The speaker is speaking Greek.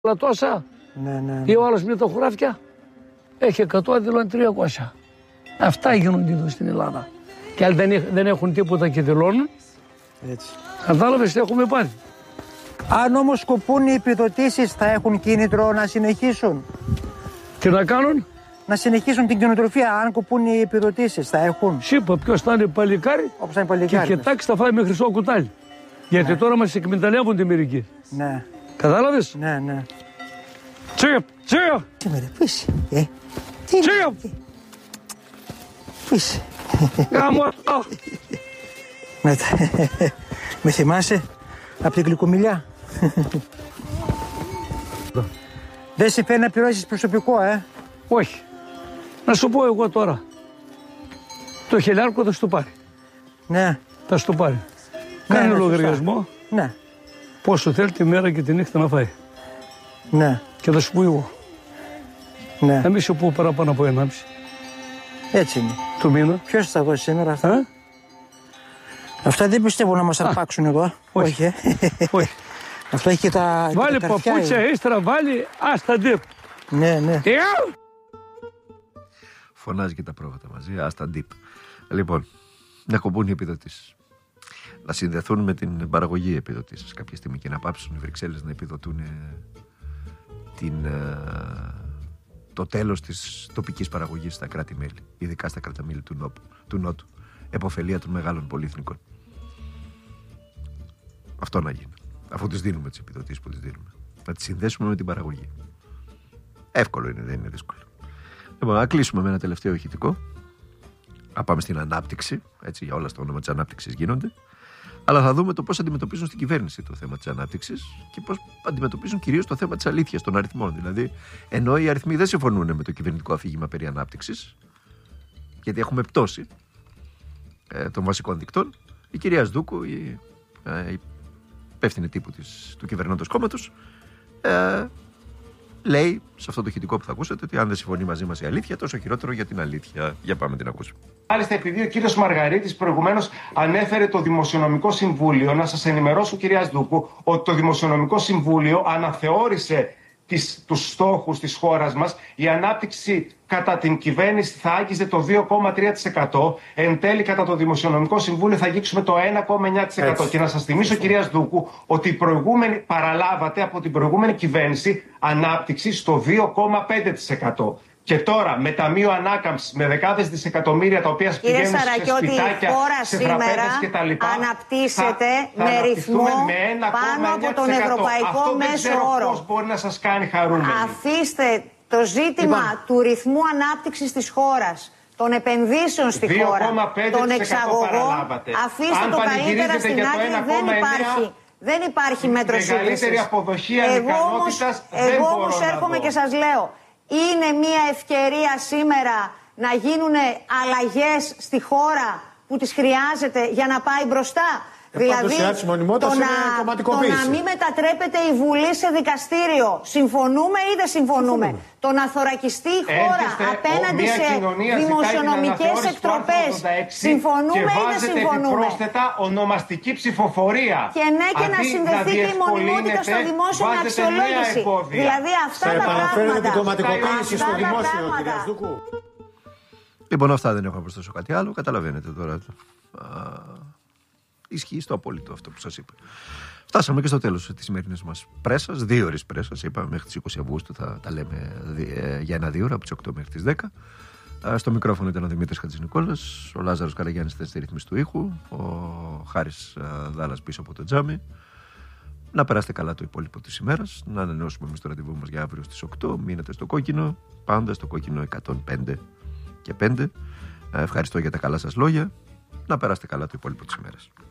Αλλά τόσα. Ναι. Ή ο άλλος με τα χωράφια έχει 100, δηλώνει 300. Αυτά γίνονται εδώ στην Ελλάδα. Και άλλοι δεν έχουν τίποτα και δηλώνουν. Έτσι. Κατάλαβες τι έχουμε πάρει. Αν όμως σκοπούν οι επιδοτήσεις, θα έχουν κίνητρο να συνεχίσουν. Τι να κάνουν? Να συνεχίσουν την κτηνοτροφία. Αν σκοπούν οι επιδοτήσεις, θα έχουν. Σύπα, ποιος θα είναι παλικάρι, Όπως θα είναι παλικάρι. και κοιτάξει θα φάει με χρυσό κουτάλι. Γιατί τώρα μας εκμεταλλεύονται μερικοί. Ναι. Κατάλαβες? Ναι. Τσίγα! Σήμερα, πού είσαι, Τι Τσίγα! Πού είσαι. Γάμο! Με θυμάσαι από την γλυκομιλιά. Δεν συμφέρει να πληρώσεις προσωπικό, Όχι. Να σου πω εγώ τώρα. Το χιλιάρικο θα σου το πάρει. Ναι. Θα σου το πάρει. Κάνει λογαριασμό. Ναι. Πόσο θέλει τη μέρα και τη νύχτα να φάει. Ναι. Και θα σου πω εγώ. Ναι. Να μην σου πω παραπάνω από 1,5. Έτσι είναι. Του μήνα. Ποιος θα δώσει σήμερα αυτά. Αυτά δεν πιστεύω να μας αρπάξουν εδώ. Όχι. Όχι. Αυτό έχει και τα. Βάλει παπούτσια, ύστερα βάλει άστα ντύπ. Ναι. Φωνάζει και τα πρόβατα μαζί, άστα ντύπ. Λοιπόν, να κομπούν οι επιδοτήσεις. Να συνδεθούν με την παραγωγή επιδοτήσεις κάποια στιγμή και να πάψουν οι Βρυξέλλες να επιδοτούν το τέλος της τοπικής παραγωγής στα κράτη-μέλη, ειδικά στα κράτη-μέλη του Νότου, επωφελία των μεγάλων πολυεθνικών. Αυτό να γίνει. Αφού τις δίνουμε τις επιδοτήσεις που τις δίνουμε, να τις συνδέσουμε με την παραγωγή. Εύκολο είναι, δεν είναι δύσκολο. Λοιπόν, να κλείσουμε με ένα τελευταίο ηχητικό. Να πάμε στην ανάπτυξη. Έτσι, για όλα στα όνομα της ανάπτυξης γίνονται. Αλλά θα δούμε το πώς αντιμετωπίζουν στην κυβέρνηση το θέμα της ανάπτυξης και πώς αντιμετωπίζουν κυρίως το θέμα της αλήθειας των αριθμών. Δηλαδή, ενώ οι αριθμοί δεν συμφωνούν με το κυβερνητικό αφήγημα περί ανάπτυξης, γιατί έχουμε πτώση των βασικών δικτών, η κυρία Σδούκου, η υπεύθυνη τύπου του κυβερνώντος κόμματος, λέει σε αυτό το ηχητικό που θα ακούσετε ότι αν δεν συμφωνεί μαζί μας η αλήθεια, τόσο χειρότερο για την αλήθεια. Για πάμε την ακούσουμε. Μάλιστα, επειδή ο κύριος Μαργαρίτης προηγουμένως ανέφερε το Δημοσιονομικό Συμβούλιο, να σας ενημερώσω, κυρία Σδούκου, ότι το Δημοσιονομικό Συμβούλιο αναθεώρησε τους στόχους της χώρας μας. Η ανάπτυξη κατά την κυβέρνηση θα άγγιζε το 2,3%. Εν τέλει, κατά το Δημοσιονομικό Συμβούλιο θα αγγίξουμε το 1,9%. Και να σας θυμίσω, κυρία Σδούκου, ότι παραλάβατε από την προηγούμενη κυβέρνηση ανάπτυξη στο 2,5%. Και τώρα με ταμείο ανάκαμψης, με δεκάδες δισεκατομμύρια τα οποία πηγαίνουν σε σπιτάκια, σε τραπέζες κτλ. Αναπτύσσεται με ρυθμό πάνω από τον ευρωπαϊκό μέσο όρο. Πώς μπορεί να σας κάνει χαρούμενοι. Αφήστε το ζήτημα του ρυθμού ανάπτυξης της χώρας, των επενδύσεων στη χώρα, των εξαγωγών. Αφήστε το καλύτερα στην άκρη, δεν υπάρχει μέτρο σύγκρισης. Εγώ όμως έρχομαι και σας λέω, είναι μια ευκαιρία σήμερα να γίνουν αλλαγές στη χώρα που τις χρειάζεται για να πάει μπροστά. Δηλαδή το να μην μετατρέπεται η Βουλή σε δικαστήριο. Συμφωνούμε ή δεν συμφωνούμε? Το να θωρακιστεί η χώρα απέναντι σε δημοσιονομικές εκτροπές. Συμφωνούμε ή δεν συμφωνούμε? Και πρόσθετα ονομαστική ψηφοφορία. Και ναι, και να συνδεθεί και η μονιμότητα στο δημόσιο με αξιολόγηση. Δηλαδή αυτά τα πράγματα. Την κομματικοποίηση στο δημόσιο, κυρία Σδούκου. Λοιπόν, αυτά δεν έχω να προσθέσω κάτι άλλο. Καταλαβαίνετε τώρα. Ισχύει στο απόλυτο αυτό που σας είπα. Φτάσαμε και στο τέλος της σημερινής μας πρέσας, 2 ώρες πρέσας. Είπαμε μέχρι τις 20 Αυγούστου θα τα λέμε για 1-2 ώρα, από τις 8 μέχρι τις 10. Στο μικρόφωνο ήταν ο Δημήτρης Χατζηνικόλας, ο Λάζαρος Καραγιάννης ήταν στη ρύθμιση του ήχου, ο Χάρης Δάλλας πίσω από το τζάμι. Να περάσετε καλά το υπόλοιπο της ημέρας, να ανανεώσουμε εμείς το ραντεβού μας για αύριο στις 8. Μείνετε στο κόκκινο, πάντα στο κόκκινο 105 και 5. Ευχαριστώ για τα καλά σας λόγια. Να περάσετε καλά το υπόλοιπο της ημέρας.